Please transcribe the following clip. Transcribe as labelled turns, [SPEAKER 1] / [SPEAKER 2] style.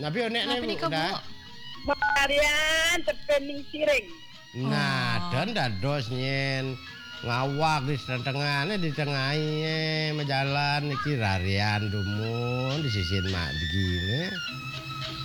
[SPEAKER 1] Tapi nek
[SPEAKER 2] udah.
[SPEAKER 3] Marian tepening siring.
[SPEAKER 1] Nah, dan dados nyen ngawak di tengahnya di tengahnya menjalan iki rarian dumun di sisin mak begini.